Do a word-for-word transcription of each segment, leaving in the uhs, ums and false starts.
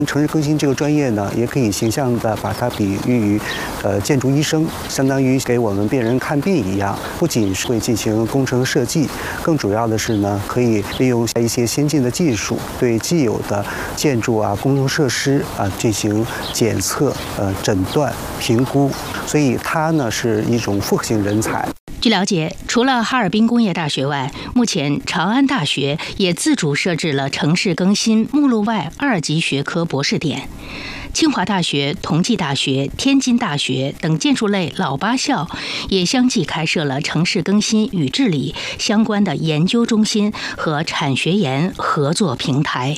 城市更新这个专业呢，也可以形象地把它比喻于，呃，建筑医生，相当于给我们病人看病一样。不仅是会进行工程设计，更主要的是呢，可以利用一些先进的技术，对既有的建筑啊、公共设施啊进行检测、呃诊断、评估。所以它呢是一种复合型人才。 据了解，除了哈尔滨工业大学外，目前长安大学也自主设置了城市更新目录外二级学科博士点。清华大学、同济大学、天津大学等建筑类老八校也相继开设了城市更新与治理相关的研究中心和产学研合作平台。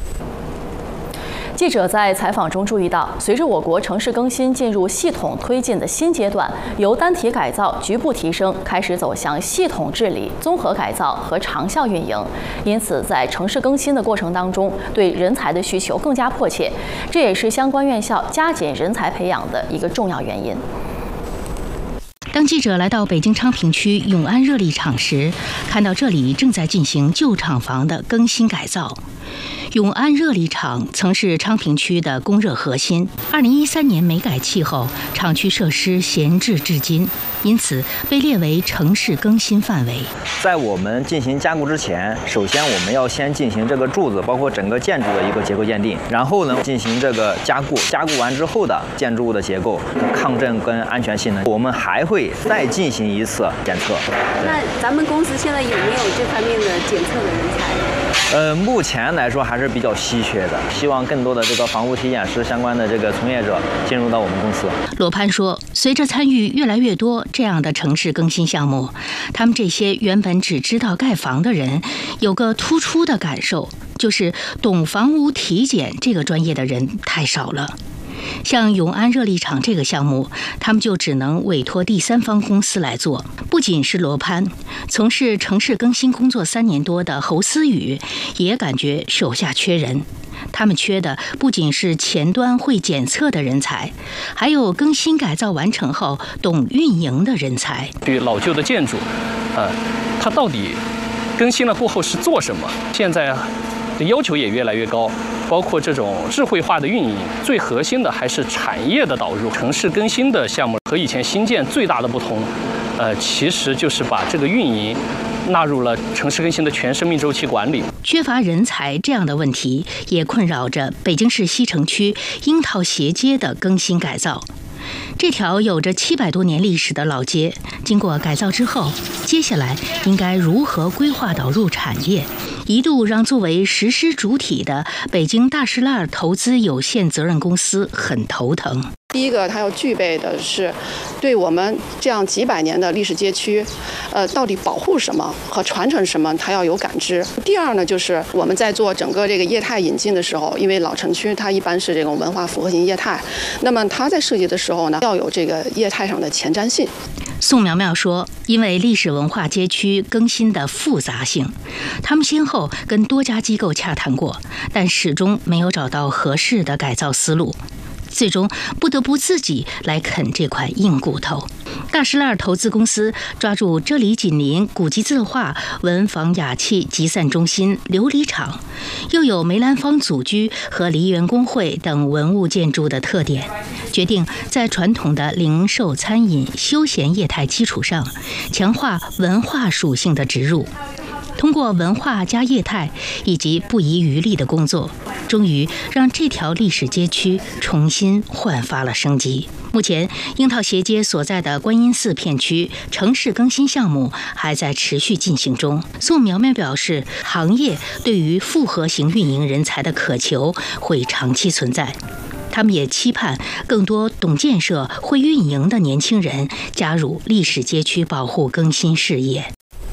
记者在采访中注意到，随着我国城市更新进入系统推进的新阶段，由单体改造局部提升开始走向系统治理、综合改造和长效运营。因此，在城市更新的过程当中，对人才的需求更加迫切，这也是相关院校加紧人才培养的一个重要原因。 当记者来到北京昌平区永安热力厂时，看到这里正在进行旧厂房的更新改造。永安热力厂曾是昌平区的供热核心，二零一三年煤改气后，厂区设施闲置至今，因此被列为城市更新范围。 在我们进行加固之前，首先我们要先进行这个柱子，包括整个建筑的一个结构鉴定，然后呢进行这个加固。加固完之后的建筑物的结构、抗震跟安全性能，我们还会再进行一次检测。 那咱们公司现在有没有这方面的检测的人才？ 呃，目前来说还是比较稀缺的，希望更多的这个房屋体检师相关的这个从业者进入到我们公司。 罗潘说，随着参与越来越多这样的城市更新项目，他们这些原本只知道盖房的人，有个突出的感受，就是懂房屋体检这个专业的人太少了。像永安热力厂这个项目，他们就只能委托第三方公司来做。不仅是罗潘，从事城市更新工作三年多的侯思雨也感觉手下缺人。他们缺的不仅是前端会检测的人才，还有更新改造完成后懂运营的人才。 对于老旧的建筑，呃，它到底更新了过后是做什么？现在的要求也越来越高，包括这种智慧化的运营，最核心的还是产业的导入。城市更新的项目和以前新建最大的不同，呃，其实就是把这个运营纳入了城市更新的全生命周期管理。 缺乏人才这样的问题也困扰着北京市西城区樱桃斜街的更新改造。这条有着七百多年历史的老街，经过改造之后，接下来应该如何规划导入产业，一度让作为实施主体的北京大石烂投资有限责任公司很头疼。 第一个，它要具备的是对我们这样几百年的历史街区，呃，到底保护什么和传承什么，它要有感知。第二呢，就是我们在做整个这个业态引进的时候，因为老城区它一般是这种文化复合型业态，那么它在设计的时候呢，要有这个业态上的前瞻性。 宋苗苗说，因为历史文化街区更新的复杂性，他们先后跟多家机构洽谈过，但始终没有找到合适的改造思路。最终不得不自己来啃这块硬骨头。大石烂投资公司抓住这里紧邻古籍字画、文房雅器集散中心、琉璃厂，又有梅兰芳祖居和梨园公会等文物建筑的特点，决定在传统的零售、餐饮、休闲业态基础上，强化文化属性的植入。通过文化加业态以及不遗余力的工作，终于让这条历史街区重新焕发了生机。目前，樱桃斜街所在的观音寺片区城市更新项目还在持续进行中。宋苗苗表示，行业对于复合型运营人才的渴求会长期存在。他们也期盼更多懂建设、会运营的年轻人加入历史街区保护更新事业。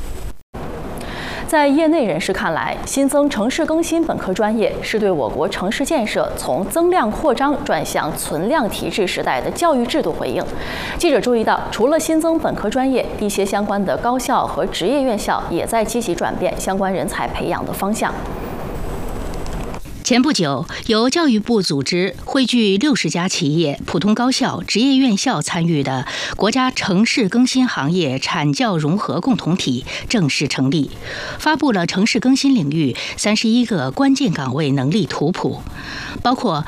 在业内人士看来，新增城市更新本科专业是对我国城市建设从增量扩张转向存量提质时代的教育制度回应。记者注意到，除了新增本科专业，一些相关的高校和职业院校也在积极转变相关人才培养的方向。 前不久，由教育部组织、汇聚六十家企业、普通高校、职业院校参与的国家城市更新行业产教融合共同体正式成立，发布了城市更新领域三十一个关键岗位能力图谱，包括